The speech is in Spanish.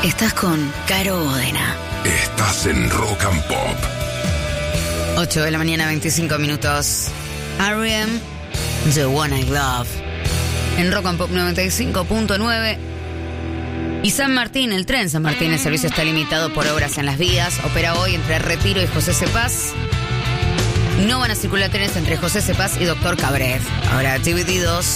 Estás con Caro Ódena. Estás en Rock and Pop. 8 de la mañana, 25 minutos. R.E.M. The One I Love. En Rock and Pop 95.9. Y San Martín, el tren San Martín, el servicio está limitado por obras en las vías. Opera hoy entre Retiro y José Cepaz. No van a circular trenes entre José Cepaz y Doctor Cabred. Ahora, TVT2.